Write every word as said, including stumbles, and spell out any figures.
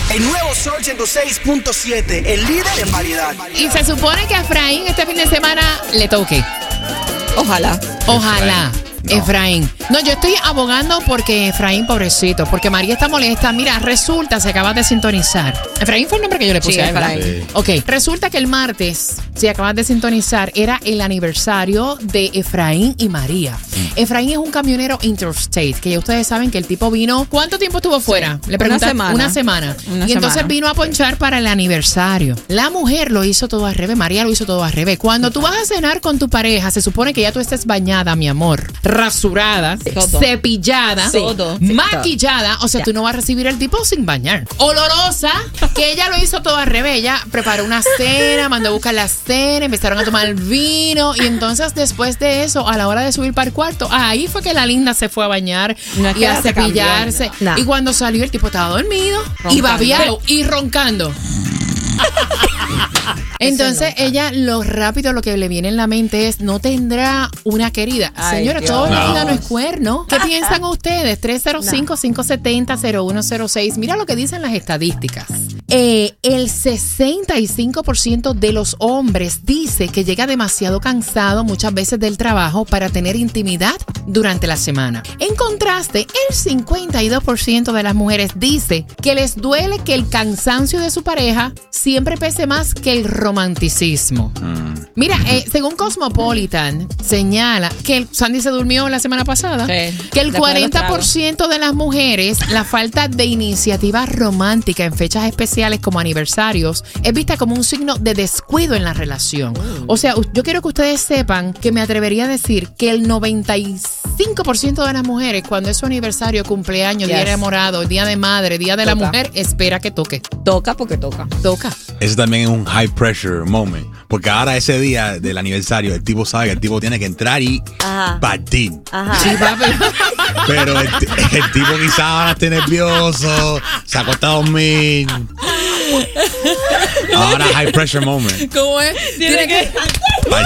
El nuevo Sol ciento seis punto siete, el líder en variedad. Y se supone que a Efraín este fin de semana le toque. Ojalá. Ojalá. No. Efraín. No, yo estoy abogando porque Efraín, pobrecito, porque María está molesta. Mira, resulta, se acaba de sintonizar. Efraín fue el nombre que yo le puse. Sí, Efraín. Sí. Ok, resulta que el martes, si acabas de sintonizar, era el aniversario de Efraín y María. Mm. Efraín es un camionero interstate, que ya ustedes saben que el tipo vino. ¿Cuánto tiempo estuvo fuera? Sí. Le preguntan. Una semana. Una semana. Una y entonces semana. Vino a ponchar para el aniversario. La mujer lo hizo todo al revés, María lo hizo todo al revés. Cuando tú vas a cenar con tu pareja, se supone que ya tú estés bañada, mi amor. Rasurada, todo. Cepillada, sí. todo. Maquillada. Sí, todo. O sea, ya. Tú no vas a recibir el tipo sin bañar. Olorosa, que ella lo hizo todo al revés. Ella preparó una cena, mandó a buscar la cena, empezaron a tomar el vino. Y entonces, después de eso, a la hora de subir para el cuarto, ahí fue que la linda se fue a bañar no y a cepillarse. No. Y cuando salió, el tipo estaba dormido, roncando. Y babeado y roncando. Entonces no, ella lo rápido lo que le viene en la mente es no tendrá una querida. Ay, señora, Dios. Todo no. Vida no es cuerno. ¿Qué piensan ustedes? tres cero cinco, cinco siete cero, cero uno cero seis. Mira lo que dicen las estadísticas. Eh, el sesenta y cinco por ciento de los hombres dice que llega demasiado cansado muchas veces del trabajo para tener intimidad durante la semana. En contraste, el cincuenta y dos por ciento de las mujeres dice que les duele que el cansancio de su pareja siempre pese más que el romanticismo. Mm. Mira, eh, según Cosmopolitan, señala que el, Sandy se durmió la semana pasada, sí, que el cuarenta por ciento de las mujeres, la falta de iniciativa romántica en fechas especiales como aniversarios es vista como un signo de descuido en la relación. Mm. O sea, yo quiero que ustedes sepan que me atrevería a decir que el noventa y cinco por ciento de las mujeres, cuando es su aniversario, cumpleaños, yes. Día de enamorado, día de madre, día de toca. La mujer, espera que toque. Toca porque toca. Toca. Eso también es un high pressure moment. Porque ahora ese día del aniversario, el tipo sabe que el tipo tiene que entrar y partir. Ajá. Sí, papi. Pero el, el tipo quizás ahora esté nervioso, se acuesta a dormir. Ahora high pressure moment. ¿Cómo es? Tiene que...